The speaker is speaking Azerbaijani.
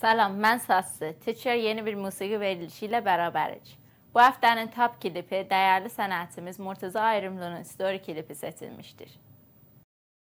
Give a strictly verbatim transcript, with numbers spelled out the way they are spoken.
Salam, mən Sassı. Teacher yeni bir musiqi verilişi ilə bərabərik. Bu həftənin top klipi dəyərli sənətçimiz Murtuza Ayrımlının story klipi seçilmişdir.